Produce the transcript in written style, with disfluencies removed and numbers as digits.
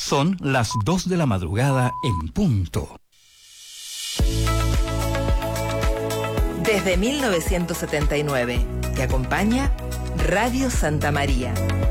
Son las 2 de la madrugada en punto. Desde 1979, te acompaña Radio Santa María.